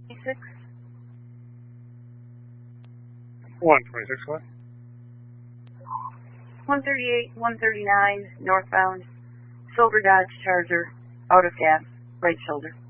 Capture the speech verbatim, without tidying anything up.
Six. one twenty-six, what? one thirty-eight, one thirty-nine, northbound, silver Dodge Charger, out of gas, right shoulder.